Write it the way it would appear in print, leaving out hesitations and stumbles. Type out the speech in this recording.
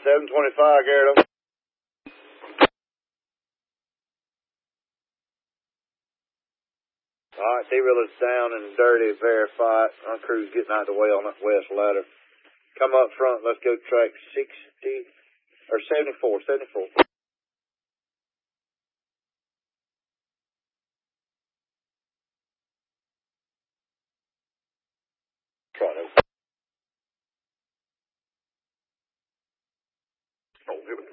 725, Garrett. Alright, T-Wheeler's down and dirty, verify it. Our crew's getting out of the way on that west ladder. Come up front, let's go track 60, or 74. Try to. Oh, give it.